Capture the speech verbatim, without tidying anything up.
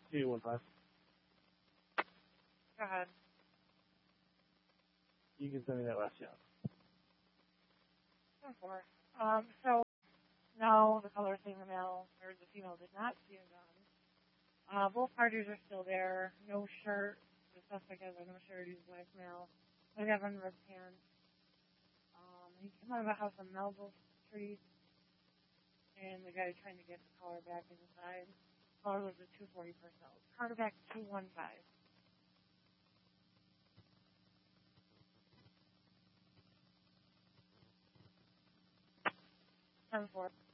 two one five. Go ahead. You can send me that last shot. Ten four. Um, so, no, the color female, or the female did not see a gun. Uh, both parties are still there. No shirt. The suspect has no shirt. He's black male. They have on red pants. Um, he came out of a house on Melville Street. And the guy trying to get the caller back inside. Caller was a two forty per cell. Caller back two one five. ten four.